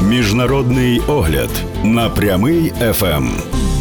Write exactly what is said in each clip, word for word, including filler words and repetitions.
Міжнародний огляд на Прямий еф ем.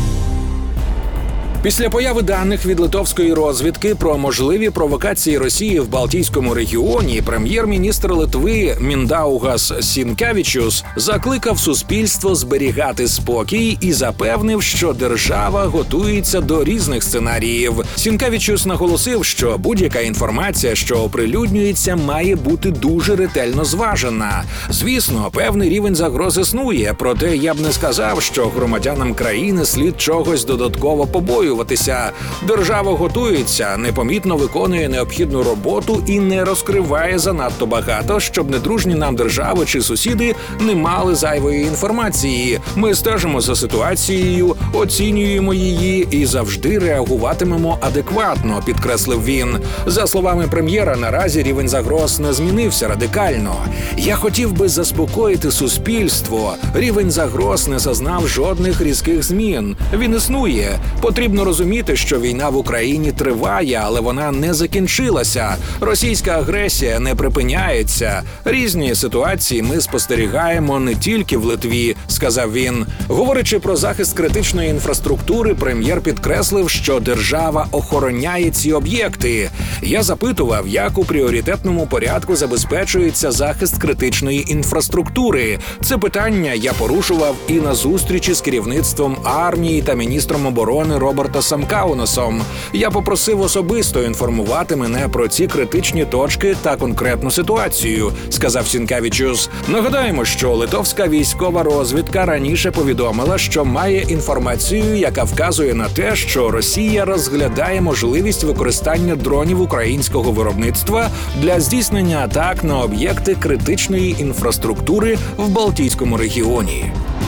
Після появи даних від литовської розвідки про можливі провокації Росії в Балтійському регіоні прем'єр-міністр Литви Міндаугас Сінкевічус закликав суспільство зберігати спокій і запевнив, що держава готується до різних сценаріїв. Сінкевічус наголосив, що будь-яка інформація, що оприлюднюється, має бути дуже ретельно зважена. Звісно, певний рівень загроз існує, проте я б не сказав, що громадянам країни слід чогось додатково побоюватися. Держава готується, непомітно виконує необхідну роботу і не розкриває занадто багато, щоб недружні нам держави чи сусіди не мали зайвої інформації. Ми стежимо за ситуацією, оцінюємо її і завжди реагуватимемо адекватно, підкреслив він. За словами прем'єра, наразі рівень загроз не змінився радикально. Я хотів би заспокоїти суспільство. Рівень загроз не зазнав жодних різких змін. Він існує. Потрібно розуміти, що війна в Україні триває, але вона не закінчилася. Російська агресія не припиняється. Різні ситуації ми спостерігаємо не тільки в Литві, сказав він. Говорячи про захист критичної інфраструктури, прем'єр підкреслив, що держава охороняє ці об'єкти. Я запитував, як у пріоритетному порядку забезпечується захист критичної інфраструктури. Це питання я порушував і на зустрічі з керівництвом армії та міністром оборони Робертом Самкаунасом. Я попросив особисто інформувати мене про ці критичні точки та конкретну ситуацію, сказав Сінкевічус. Нагадаємо, що литовська військова розвідка раніше повідомила, що має інформацію, яка вказує на те, що Росія розглядає можливість використання дронів українського виробництва для здійснення атак на об'єкти критичної інфраструктури в Балтійському регіоні.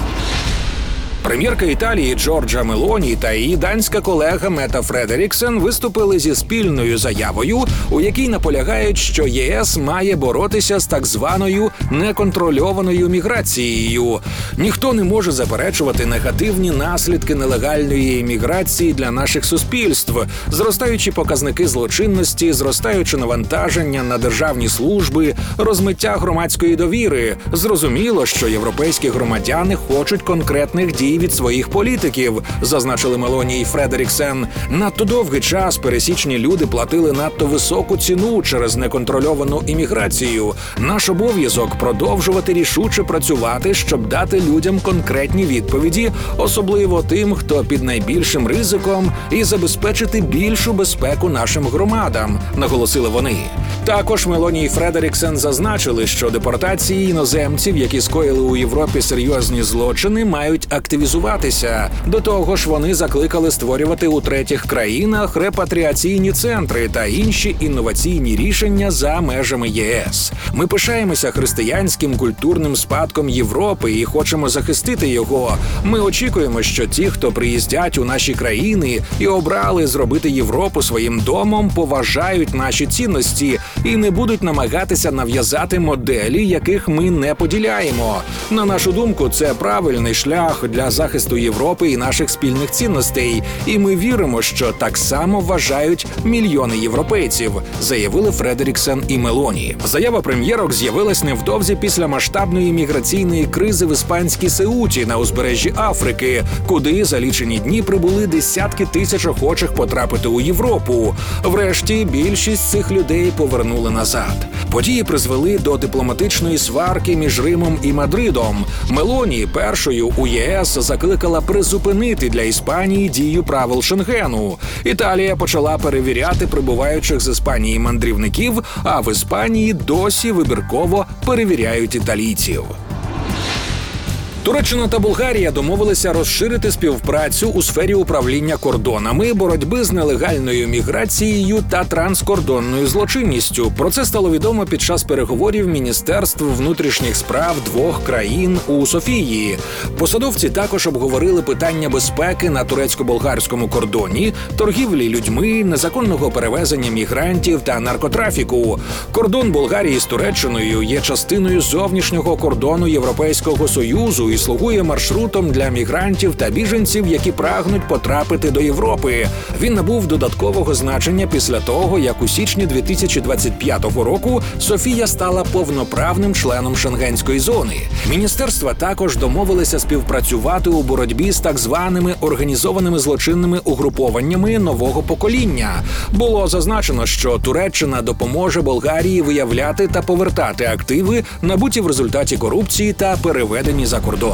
Прем'єрка Італії Джорджа Мелоні та її данська колега Мета Фредеріксен виступили зі спільною заявою, у якій наполягають, що ЄС має боротися з так званою неконтрольованою міграцією. Ніхто не може заперечувати негативні наслідки нелегальної міграції для наших суспільств, зростаючі показники злочинності, зростаюче навантаження на державні служби, розмиття громадської довіри. Зрозуміло, що європейські громадяни хочуть конкретних дій від своїх політиків, зазначили Мелоні і Фредеріксен. Надто довгий час пересічні люди платили надто високу ціну через неконтрольовану імміграцію. Наш обов'язок продовжувати рішуче працювати, щоб дати людям конкретні відповіді, особливо тим, хто під найбільшим ризиком, і забезпечити більшу безпеку нашим громадам, наголосили вони. Також Мелоні і Фредеріксен зазначили, що депортації іноземців, які скоїли у Європі серйозні злочини, мають активізуватися. До того ж, вони закликали створювати у третіх країнах репатріаційні центри та інші інноваційні рішення за межами ЄС. Ми пишаємося християнським культурним спадком Європи і хочемо захистити його. Ми очікуємо, що ті, хто приїздять у наші країни і обрали зробити Європу своїм домом, поважають наші цінності і не будуть намагатися нав'язати моделі, яких ми не поділяємо. На нашу думку, це правильний шлях для захисту Європи і наших спільних цінностей. І ми віримо, що так само вважають мільйони європейців, заявили Фредеріксен і Мелоні. Заява прем'єрок з'явилась невдовзі після масштабної міграційної кризи в іспанській Сеуті на узбережжі Африки, куди за лічені дні прибули десятки тисяч охочих потрапити у Європу. Врешті більшість цих людей повернули назад. Події призвели до дипломатичної сварки між Римом і Мадридом. Мелоні першою у ЄС закликала призупинити для Іспанії дію правил Шенгену. Італія почала перевіряти прибуваючих з Іспанії мандрівників, а в Іспанії досі вибірково перевіряють італійців. Туреччина та Болгарія домовилися розширити співпрацю у сфері управління кордонами, боротьби з нелегальною міграцією та транскордонною злочинністю. Про це стало відомо під час переговорів Міністерств внутрішніх справ двох країн у Софії. Посадовці також обговорили питання безпеки на турецько-болгарському кордоні, торгівлі людьми, незаконного перевезення мігрантів та наркотрафіку. Кордон Болгарії з Туреччиною є частиною зовнішнього кордону Європейського Союзу і слугує маршрутом для мігрантів та біженців, які прагнуть потрапити до Європи. Він набув додаткового значення після того, як у січні дві тисячі двадцять п'ятого року Софія стала повноправним членом Шенгенської зони. Міністерства також домовилися співпрацювати у боротьбі з так званими організованими злочинними угрупованнями нового покоління. Було зазначено, що Туреччина допоможе Болгарії виявляти та повертати активи, набуті в результаті корупції та переведені за кордон.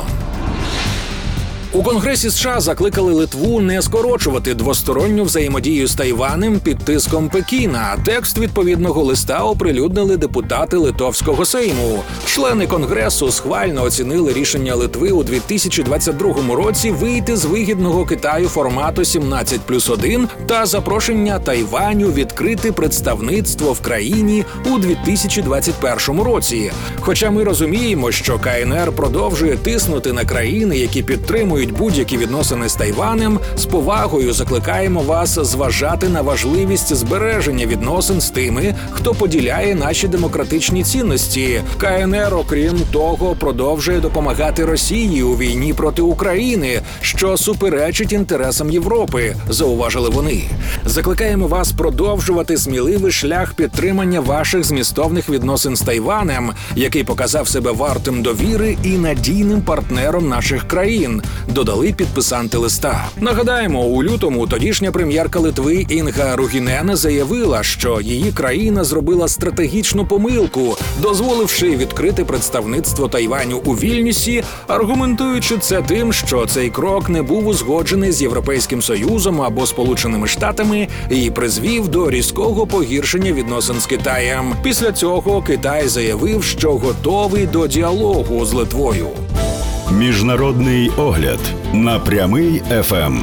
У Конгресі США закликали Литву не скорочувати двосторонню взаємодію з Тайванем під тиском Пекіна. Текст відповідного листа оприлюднили депутати Литовського Сейму. Члени Конгресу схвально оцінили рішення Литви у дві тисячі двадцять другому році вийти з вигідного Китаю формату сімнадцять плюс один та запрошення Тайваню відкрити представництво в країні у дві тисячі двадцять першому році. Хоча ми розуміємо, що КНР продовжує тиснути на країни, які підтримують будь-які відносини з Тайванем, з повагою закликаємо вас зважати на важливість збереження відносин з тими, хто поділяє наші демократичні цінності. КНР, окрім того, продовжує допомагати Росії у війні проти України, що суперечить інтересам Європи, зауважили вони. Закликаємо вас продовжувати сміливий шлях підтримання ваших змістовних відносин з Тайванем, який показав себе вартим довіри і надійним партнером наших країн, додали підписанти листа. Нагадаємо, у лютому тодішня прем'єрка Литви Інга Ругінене заявила, що її країна зробила стратегічну помилку, дозволивши відкрити представництво Тайваню у Вільнюсі, аргументуючи це тим, що цей крок не був узгоджений з Європейським Союзом або Сполученими Штатами і призвів до різкого погіршення відносин з Китаєм. Після цього Китай заявив, що готовий до діалогу з Литвою. Міжнародний огляд на Прямий еф ем.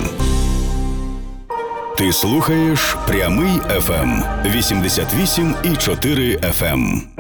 Ти слухаєш Прямий еф ем вісімдесят вісім і чотири еф ем.